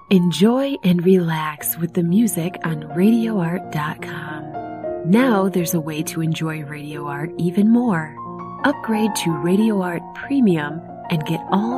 Enjoy and relax with the music on RadioArt.com. Now there's a way to enjoy Radio Art even more. Upgrade to Radio Art Premium and get all